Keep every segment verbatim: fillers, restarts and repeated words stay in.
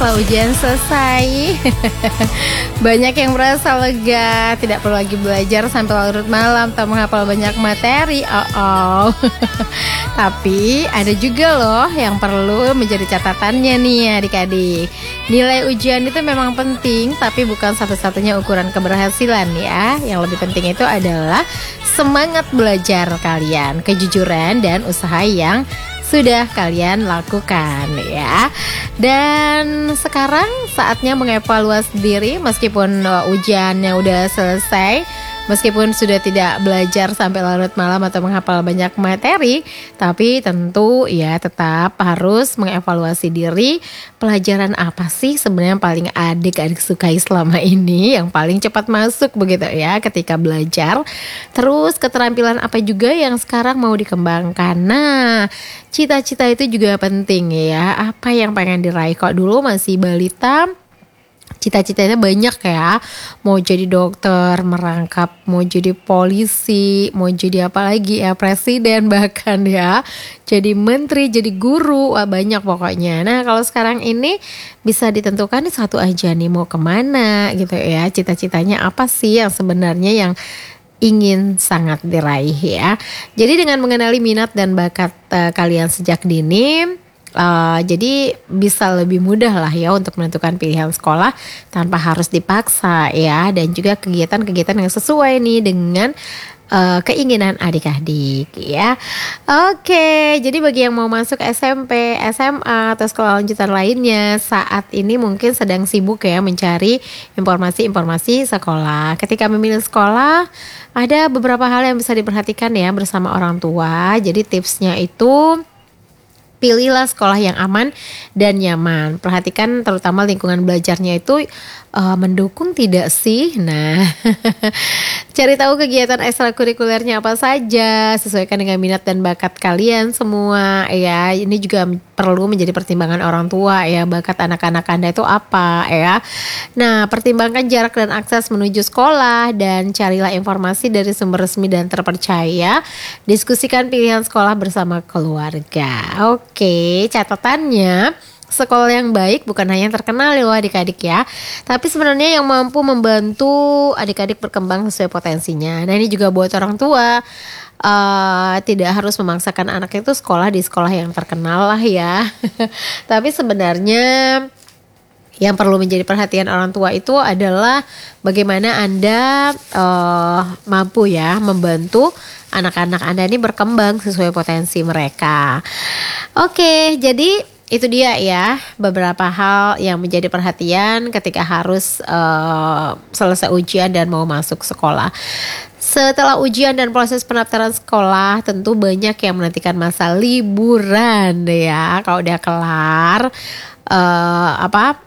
setelah ujian selesai, banyak yang merasa lega, tidak perlu lagi belajar sampai larut malam atau menghafal banyak materi. Oh, oh. Tapi ada juga loh yang perlu menjadi catatannya nih adik-adik. Nilai ujian itu memang penting, tapi bukan satu-satunya ukuran keberhasilan ya. Yang lebih penting itu adalah semangat belajar kalian, kejujuran dan usaha yang sudah kalian lakukan ya. Dan sekarang saatnya mengevaluasi diri meskipun uh, ujiannya udah selesai, meskipun sudah tidak belajar sampai larut malam atau menghafal banyak materi, tapi tentu ya tetap harus mengevaluasi diri. Pelajaran apa sih sebenarnya yang paling adik-adik sukai selama ini, yang paling cepat masuk begitu ya ketika belajar. Terus keterampilan apa juga yang sekarang mau dikembangkan. Nah, cita-cita itu juga penting ya. Apa yang pengen diraih? Kok dulu masih balita, cita-citanya banyak ya. Mau jadi dokter, merangkap, mau jadi polisi, mau jadi apa lagi ya, presiden bahkan ya. Jadi menteri, jadi guru, wah banyak pokoknya. Nah kalau sekarang ini bisa ditentukan nih satu aja nih, mau kemana gitu ya. Cita-citanya apa sih yang sebenarnya yang ingin sangat diraih ya. Jadi dengan mengenali minat dan bakat uh, kalian sejak dini, uh, jadi bisa lebih mudah lah ya untuk menentukan pilihan sekolah tanpa harus dipaksa ya. Dan juga kegiatan-kegiatan yang sesuai nih dengan uh, keinginan adik-adik ya. Oke, jadi bagi yang mau masuk S M P, S M A atau sekolah lanjutan lainnya, saat ini mungkin sedang sibuk ya mencari informasi-informasi sekolah. Ketika memilih sekolah, ada beberapa hal yang bisa diperhatikan ya bersama orang tua. Jadi tipsnya itu, pilihlah sekolah yang aman dan nyaman. Perhatikan terutama lingkungan belajarnya itu uh, mendukung tidak sih. Nah, cari tahu kegiatan ekstrakurikulernya apa saja, sesuaikan dengan minat dan bakat kalian semua ya. Ini juga perlu menjadi pertimbangan orang tua ya, bakat anak-anak Anda itu apa ya. Nah, pertimbangkan jarak dan akses menuju sekolah dan carilah informasi dari sumber resmi dan terpercaya. Diskusikan pilihan sekolah bersama keluarga. Oke, catatannya, sekolah yang baik bukan hanya yang terkenal loh adik-adik ya, tapi sebenarnya yang mampu membantu adik-adik berkembang sesuai potensinya. Nah ini juga buat orang tua, uh, tidak harus memaksakan anak itu sekolah di sekolah yang terkenal lah ya. Tapi sebenarnya yang perlu menjadi perhatian orang tua itu adalah bagaimana Anda uh, mampu ya membantu anak-anak Anda ini berkembang sesuai potensi mereka. Oke, jadi itu dia ya beberapa hal yang menjadi perhatian ketika harus uh, selesai ujian dan mau masuk sekolah. Setelah ujian dan proses pendaftaran sekolah, tentu banyak yang menantikan masa liburan ya. Kalau udah kelar, uh, apa?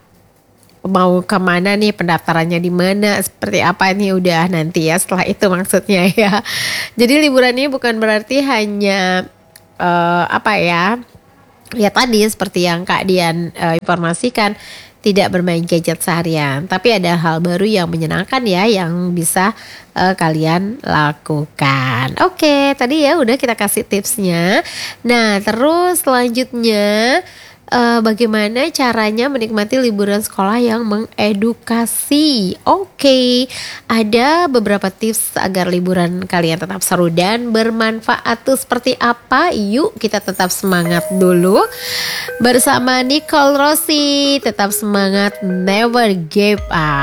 mau kemana nih, pendaftarannya di mana, seperti apa nih udah nanti ya setelah itu maksudnya ya. Jadi liburan ini bukan berarti hanya uh, apa ya, ya tadi seperti yang Kak Dian uh, informasikan, tidak bermain gadget seharian, tapi ada hal baru yang menyenangkan ya yang bisa uh, kalian lakukan. Oke, tadi ya udah kita kasih tipsnya. Nah terus selanjutnya, Uh, bagaimana caranya menikmati liburan sekolah yang mengedukasi. Oke, okay. Ada beberapa tips agar liburan kalian tetap seru dan bermanfaat tuh seperti apa? Yuk kita tetap semangat dulu bersama Nicole Rossi. Tetap semangat, never give up.